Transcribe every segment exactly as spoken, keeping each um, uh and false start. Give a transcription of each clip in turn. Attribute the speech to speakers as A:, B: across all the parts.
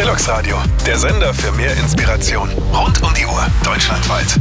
A: Grilux Radio, der Sender für mehr Inspiration. Rund um die Uhr, deutschlandweit.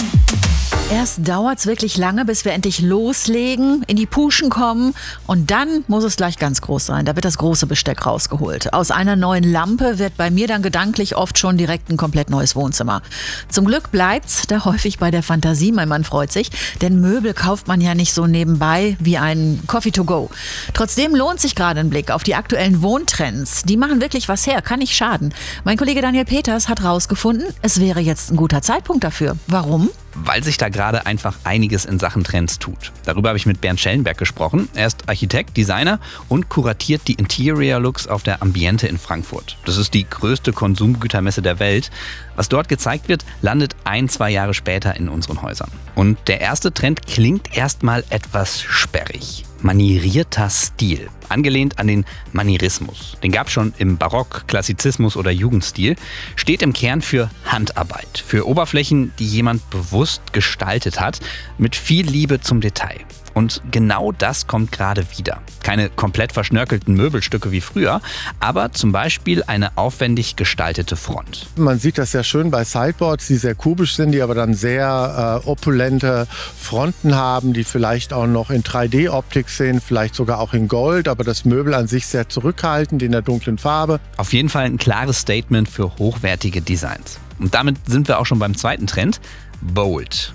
B: Erst dauert's wirklich lange, bis wir endlich loslegen, in die Puschen kommen und dann muss es gleich ganz groß sein. Da wird das große Besteck rausgeholt. Aus einer neuen Lampe wird bei mir dann gedanklich oft schon direkt ein komplett neues Wohnzimmer. Zum Glück bleibt's da häufig bei der Fantasie, mein Mann freut sich, denn Möbel kauft man ja nicht so nebenbei wie ein Coffee to go. Trotzdem lohnt sich gerade ein Blick auf die aktuellen Wohntrends. Die machen wirklich was her, kann nicht schaden. Mein Kollege Daniel Peters hat rausgefunden, es wäre jetzt ein guter Zeitpunkt dafür. Warum?
C: Weil sich da gerade einfach einiges in Sachen Trends tut. Darüber habe ich mit Bernd Schellenberg gesprochen. Er ist Architekt, Designer und kuratiert die Interior Looks auf der Ambiente in Frankfurt. Das ist die größte Konsumgütermesse der Welt. Was dort gezeigt wird, landet ein, zwei Jahre später in unseren Häusern. Und der erste Trend klingt erstmal etwas sperrig. Manierierter Stil, angelehnt an den Manierismus. Den gab es schon im Barock, Klassizismus oder Jugendstil, steht im Kern für Handarbeit, für Oberflächen, die jemand bewusst gestaltet hat, mit viel Liebe zum Detail. Und genau das kommt gerade wieder. Keine komplett verschnörkelten Möbelstücke wie früher, aber zum Beispiel eine aufwendig gestaltete Front.
D: Man sieht das sehr schön bei Sideboards, die sehr kubisch sind, die aber dann sehr äh, opulente Fronten haben, die vielleicht auch noch in drei D Optik sind, vielleicht sogar auch in Gold, aber das Möbel an sich sehr zurückhaltend in der dunklen Farbe.
C: Auf jeden Fall ein klares Statement für hochwertige Designs. Und damit sind wir auch schon beim zweiten Trend, Bold.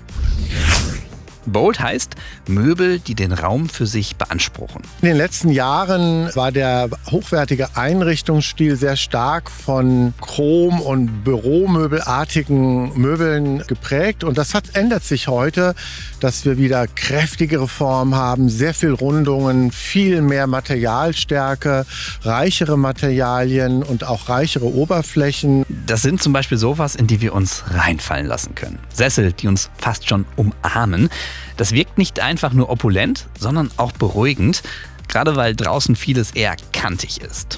C: Bold heißt Möbel, die den Raum für sich beanspruchen.
D: In den letzten Jahren war der hochwertige Einrichtungsstil sehr stark von Chrom- und Büromöbelartigen Möbeln geprägt. Und das hat, ändert sich heute, dass wir wieder kräftigere Formen haben, sehr viel Rundungen, viel mehr Materialstärke, reichere Materialien und auch reichere Oberflächen.
C: Das sind zum Beispiel Sofas, in die wir uns reinfallen lassen können. Sessel, die uns fast schon umarmen. Das wirkt nicht einfach nur opulent, sondern auch beruhigend, gerade weil draußen vieles eher kantig ist.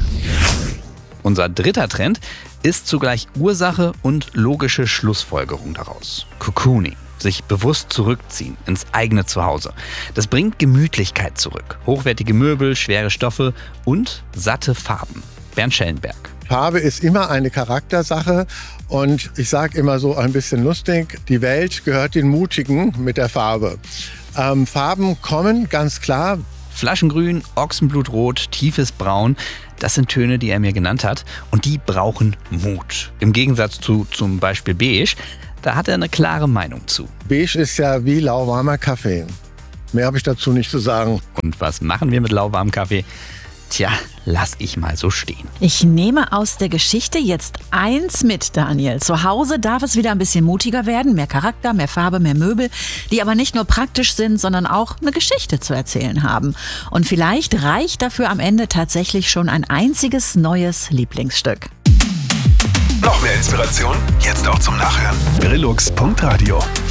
C: Unser dritter Trend ist zugleich Ursache und logische Schlussfolgerung daraus. Cocooning, sich bewusst zurückziehen ins eigene Zuhause. Das bringt Gemütlichkeit zurück. Hochwertige Möbel, schwere Stoffe und satte Farben. Bernd Schellenberg.
D: Farbe ist immer eine Charaktersache und ich sage immer so ein bisschen lustig, die Welt gehört den Mutigen mit der Farbe. Ähm, Farben kommen, ganz klar.
C: Flaschengrün, Ochsenblutrot, tiefes Braun, das sind Töne, die er mir genannt hat und die brauchen Mut. Im Gegensatz zu zum Beispiel Beige, da hat er eine klare Meinung zu.
D: Beige ist ja wie lauwarmer Kaffee. Mehr habe ich dazu nicht zu sagen.
C: Und was machen wir mit lauwarmem Kaffee? Tja, lass ich mal so stehen.
B: Ich nehme aus der Geschichte jetzt eins mit, Daniel. Zu Hause darf es wieder ein bisschen mutiger werden. Mehr Charakter, mehr Farbe, mehr Möbel, die aber nicht nur praktisch sind, sondern auch eine Geschichte zu erzählen haben. Und vielleicht reicht dafür am Ende tatsächlich schon ein einziges neues Lieblingsstück.
A: Noch mehr Inspiration? Jetzt auch zum Nachhören. Grilux Punkt Radio